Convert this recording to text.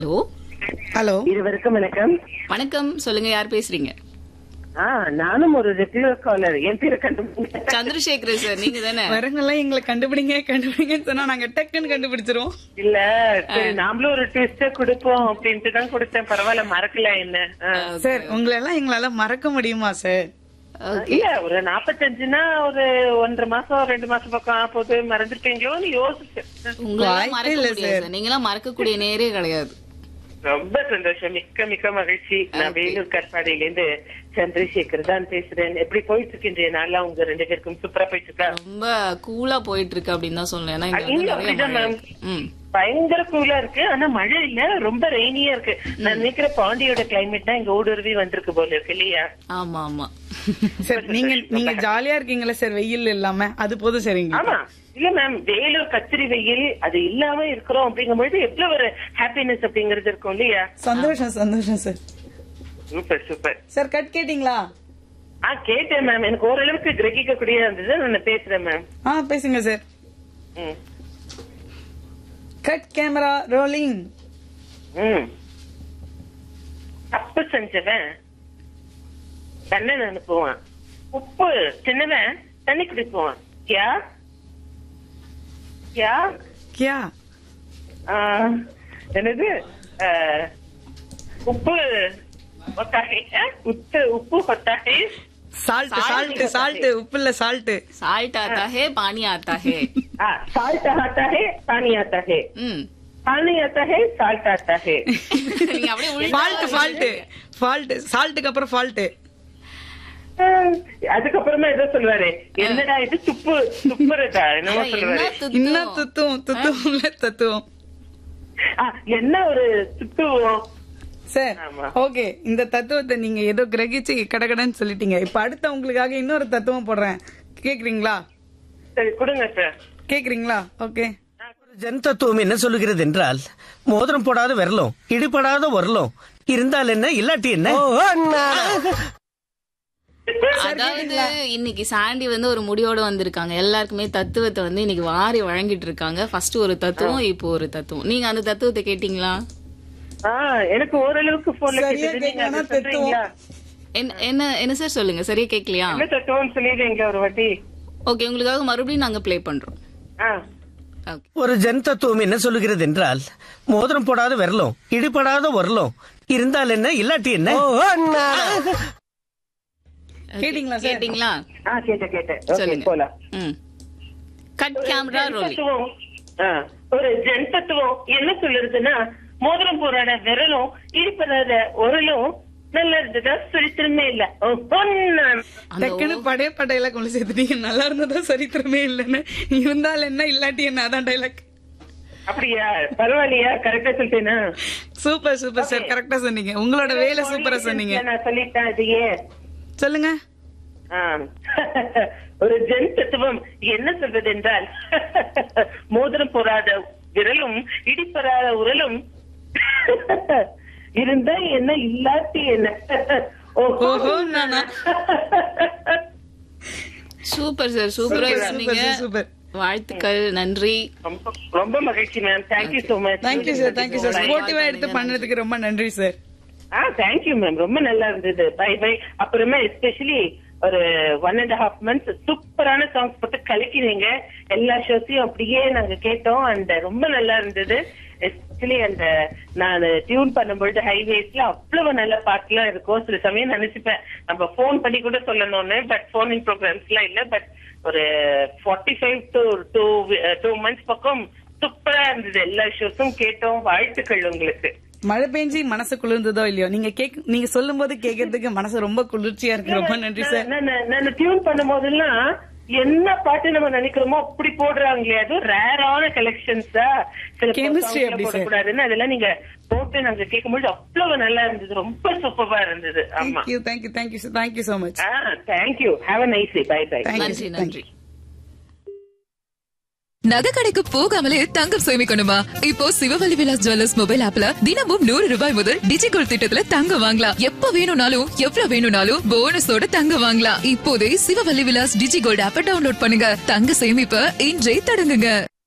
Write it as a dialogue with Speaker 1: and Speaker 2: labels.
Speaker 1: Hello.
Speaker 2: Hello,
Speaker 3: இருவருக்கும் வணக்கம்.
Speaker 1: வணக்கம், சொல்லுங்க, யார் பேசுறீங்க?
Speaker 3: நானும் ஒரு ரெகுலர் காலர். என் பேரை கண்டுபிடிங்க.
Speaker 1: சந்திரசேகர் சார், நீங்க தானே?
Speaker 2: வரங்கெல்லாம் எங்களை கண்டுபிடிங்கன்னு சொன்னா நாங்க டக்குன்னு கண்டுபிடிச்சிருவோம்.
Speaker 3: இல்ல, சரி, நாமளும் ஒரு ட்விஸ்ட் கொடுப்போம் அப்படின்ட்டு தான் கொடுத்தேன். பரவாயில்ல, மறக்கல என்ன.
Speaker 2: சார், உங்களை எல்லாம் எங்களால மறக்க முடியுமா சார்?
Speaker 3: இல்ல, ஒரு 45னா ஒரு 1.5 மாசம் 2 மாசம் பக்கம் போது மறந்துட்டீங்களோன்னு யோசிச்சேன்.
Speaker 1: உங்களால மறக்க முடியாது சார். நீங்களாம் மறக்கக்கூடிய நேரே கிடையாது.
Speaker 3: ரொம்ப சந்தோஷம், மிக்க மிக்க மகிழ்ச்சி. நான் வேலூர் கற்பாடியில இருந்து சந்திரசேகர் தான் பேசுறேன். எப்படி போயிட்டு இருக்கின்ற நாள்லாம் உங்க 2 பேருக்கும் சூப்பரா போயிட்டு இருக்கா?
Speaker 1: ரொம்ப கூலா போயிட்டு இருக்கு அப்படின்னு தான் சொல்லணும். ஏன்னா இங்க
Speaker 3: இங்க
Speaker 1: வந்து
Speaker 3: அப்படிதான்
Speaker 1: நிறைய
Speaker 3: மேம்.
Speaker 1: மழை. ம்.
Speaker 3: பயங்கர கூலா இருக்கு. ஆனா மழை இல்ல, ரொம்ப ரெய்னியா இருக்கு. நான் நினைக்கிற பாண்டியோட கிளைமேட் தான் இங்க ஊடுருவி வந்திருக்கு போல இருக்கு இல்லையா?
Speaker 1: ஆமா ஆமா
Speaker 2: சார், நீங்க ஜாலியா இருக்கீங்களா சார் வெயில் இல்லாம? அது போதும் சரிங்க.
Speaker 3: ஆமா, இல்ல மேம், வேலூர் கத்திரி வெயில் அது இல்லாம இருக்கிறோம் அப்படிங்கும்போது எவ்வளவு ஒரு ஹாப்பினஸ் அப்படிங்கறது இருக்கும் இல்லையா?
Speaker 2: சந்தோஷம் sir.
Speaker 3: Super super.
Speaker 2: Sir, cut கேட்டீங்களா?
Speaker 3: கேட்டேன் மேம். எனக்கு ஓரளவுக்கு கிரகிக்க கூடிய இருந்தது. நான் பேசுறேன் மேம்.
Speaker 2: பேசுங்க சார்.
Speaker 3: ம்.
Speaker 2: Cut camera rolling.
Speaker 3: தப்பு செஞ்சவன் தண்ணன் அனுப்புவான், உப்பு சின்னவன் தண்ணி குடிப்புவான். கியா கியா
Speaker 2: கியா
Speaker 3: என்னது? உப்பு உப்பு होता है.
Speaker 2: சால்ட் உப்பு இல்ல சால்ட்.
Speaker 1: சால்ட் ஆத்தா ஹே, பானி ஆத்தா ஹே.
Speaker 3: साल्ट आता है, पानी आता है. पानी आता है, साल्ट आता है.
Speaker 1: நீங்க அப்படியே உள்டா
Speaker 2: ஃபால்ட் சால்ட்டுக்கு அப்புறம் ஃபால்ட்.
Speaker 3: அதுக்கப்புறமா ஏதோ சொல்லுவாரு, என்னடா இது துப்புறதா என்னமோ சொல்லுவாரு.
Speaker 2: இன்னும் தத்துவம்.
Speaker 3: என்ன ஒரு துத்துவோம்
Speaker 2: சார்.
Speaker 3: ஆமா.
Speaker 2: ஓகே, இந்த தத்துவத்தை நீங்க ஏதோ கிரகிச்சு கடகடன்னு சொல்லிட்டீங்க. இப்ப அடுத்த உங்களுக்காக இன்னொரு தத்துவம் போடுறேன், கேக்குறீங்களா?
Speaker 3: சரி, கொடுங்க சார்.
Speaker 2: கேக்குறீங்களா? ஓகே.
Speaker 4: ஜன் தத்துவம் என்ன சொல்லுகிறது என்றால், மோதிரம் போடாத விரலும் இடிபடாத உரலும் இருந்தால் என்ன இல்லாட்டி என்ன.
Speaker 1: அதாவது இன்னைக்கு சாண்டி வந்து ஒரு முடிவோட வந்திருக்காங்க. எல்லாருக்குமே தத்துவத்தை வந்து இன்னைக்கு வாரி வழங்கிட்டு இருக்காங்க. ஃபர்ஸ்ட் ஒரு தத்துவம், இப்போ ஒரு தத்துவம். நீங்க அந்த தத்துவத்தை கேட்டீங்களா?
Speaker 3: எனக்கு ஓரளவுக்கு போன்ல
Speaker 1: என்ன சார் சொல்லுங்க, சரியா கேட்கலையா?
Speaker 3: என்ன தத்துவம் சொல்லிடுங்க ஒரு வாட்டி.
Speaker 1: ஓகே, உங்களுக்காக மறுபடியும் நாங்க ப்ளே பண்றோம்.
Speaker 4: ஒரு ஜன் தத்துவம் என்ன சொல்லுகிறது என்றால், மோதிரம் போடாத விரலும் இடிபடாத உரலும் இருந்தால் என்ன இல்லாட்டி என்ன.
Speaker 2: கேட்டீங்களா?
Speaker 1: கேட்டீங்களா?
Speaker 3: கேட்டேன். போலாம்.
Speaker 1: Cut camera rolling.
Speaker 3: ஒரு ஜன் தத்துவம் என்ன சொல்லுறதுன்னா, மோதிரம் போடாத விரலும் இடிப்படாத உரலும் நல்லா இருந்ததா சரித்திரமே இல்ல.
Speaker 2: டக்குன்னு படையில கொண்டு சேர்த்துட்டீங்க. நல்லா இருந்ததா சரித்திரமே இல்லன்னு. இருந்தால் என்ன இல்லாட்டி என்ன, அதான் டைலாக்.
Speaker 3: அப்படியா? பரவாயில்லையா? கரெக்டா சொல்லிட்டேனா?
Speaker 2: சூப்பர் சார், கரெக்டா சொன்னீங்க. உங்களோட வேலை சூப்பரா சொன்னீங்க.
Speaker 3: நான் சொல்லிட்டேன். அதையே
Speaker 2: சொல்லுங்க.
Speaker 3: ஒரு ஜன் தத்துவம் என்ன சொல்றது என்றால், மோதிரம் போடாத விரலும் இடிப்படாத உரலும் இருந்தா என்ன இல்லாட்டி என்ன.
Speaker 2: ஓஹோ, நானா?
Speaker 1: சூப்பர் சார், சூப்பரா சொன்னீங்க.
Speaker 2: சூப்பர்,
Speaker 1: வாழ்த்துக்கள், நன்றி.
Speaker 3: ரொம்ப மகிழ்ச்சி ma'am. Thank you so much.
Speaker 2: Thank you sir. ஸ்போர்ட்டிவா எடுத்து பண்ணதுக்கு ரொம்ப நன்றி சார்.
Speaker 3: தேங்க்யூ மேம், ரொம்ப நல்லா இருந்தது. By by. அப்புறமா எஸ்பெஷலி ஒரு 1.5 months சூப்பரான சாங்ஸ் போட்டு கலக்கினீங்க. எல்லா ஷோஸையும் அப்படியே நாங்க கேட்டோம். அந்த ரொம்ப நல்லா இருந்தது. எஸ்பெஷலி அந்த நான் டியூன் பண்ணும்பொழுது ஹைவேஸ்ல அவ்வளவு நல்ல பாட்டுலாம் இருக்கும். சில சமயம் நினைச்சுப்பேன் நம்ம போன் பண்ணி கூட சொல்லணும்னு, பட் போனிங் ப்ரோக்ராம்ஸ் எல்லாம் இல்ல. பட் ஒரு 45 to 2 months பக்கம் சூப்பரா இருந்தது. எல்லா ஷோஸும் கேட்டோம். வாழ்த்துக்கள் உங்களுக்கு.
Speaker 2: மழை பெஞ்சி மனசு குளிர்ந்ததோ இல்லையோ, நீங்க சொல்லும் போது கேட்கறதுக்கு மனசு ரொம்ப குளிர்ச்சியா இருக்கு. ரொம்ப நன்றி சார்.
Speaker 3: நான் டியூன் பண்ணும் போதெல்லாம் என்ன பாட்டு நம்ம நினைக்கிறோமோ அப்படி போடுறாங்களே, அது ரேரான கலெக்ஷன்ஸா.
Speaker 2: கெமிஸ்ட்ரி அப்படி
Speaker 3: போடக்கூடாதுன்னு அதெல்லாம் நீங்க போட்டு நாங்க கேட்கும்போது அவ்வளவு நல்லா இருந்தது. ரொம்ப சூப்பரா இருந்தது. ஆமா,
Speaker 2: thank you so much.
Speaker 3: Thank you. Have a nice day. By by.
Speaker 1: நன்றி.
Speaker 5: நகை கடைக்கு போகாமலே தங்கம் சேமிக்கணுமா? இப்போ சிவவல்லி விலாஸ் ஜுவல்லர்ஸ் மொபைல் ஆப்ல தினமும் 100 ரூபாய் முதல் டிஜிகோல்ட் திட்டத்துல தங்கம் வாங்கலாம். எப்ப வேணும்னாலும் எவ்வளவு வேணும்னாலும் போனஸோட தங்கம் வாங்கலாம். இப்போதே சிவவல்லி விலாஸ் டிஜிகோல்ட் ஆப்பை டவுன்லோட் பண்ணுங்க. தங்க சேமிப்ப இன்றே தொடங்குங்க.